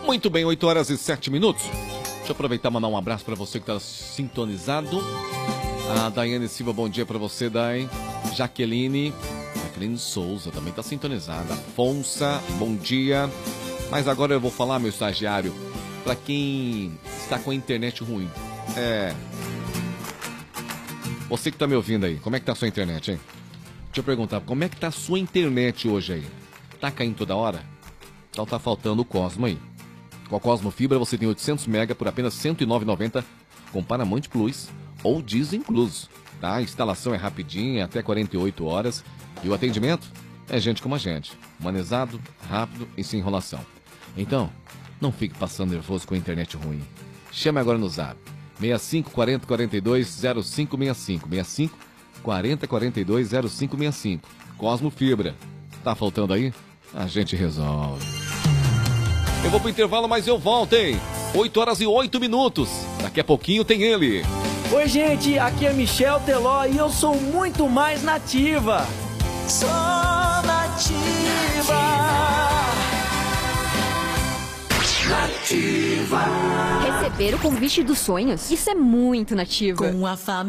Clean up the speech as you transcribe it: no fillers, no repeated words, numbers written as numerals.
Muito bem, 8 horas e 7 minutos. Deixa eu aproveitar e mandar um abraço para você que está sintonizado. A Daiane Silva, bom dia para você, Dai. Jaqueline Souza também está sintonizada. Afonsa, bom dia. Mas agora eu vou falar, meu estagiário, para quem está com a internet ruim. Você que está me ouvindo aí, como é que tá a sua internet, hein? Deixa eu perguntar, como é que tá a sua internet hoje aí? Tá caindo toda hora? Então tá faltando o Cosmo aí. Com a Cosmo Fibra você tem 800 MB por apenas R$ 109,90 com Paramount Plus ou Disney incluso. Tá? A instalação é rapidinha, até 48 horas. E o atendimento é gente como a gente. Humanizado, rápido e sem enrolação. Então, não fique passando nervoso com a internet ruim. Chame agora no Zap. 65 40 42 0565. 65 40 42 0565. Cosmo Fibra. Tá faltando aí? A gente resolve. Eu vou pro intervalo, mas eu volto, hein? 8 horas e 8 minutos. Daqui a pouquinho tem ele. Oi, gente. Aqui é Michel Teló e eu sou muito mais nativa. Sou nativa. Nativa. Receber o convite dos sonhos. Isso é muito nativo. Com a família.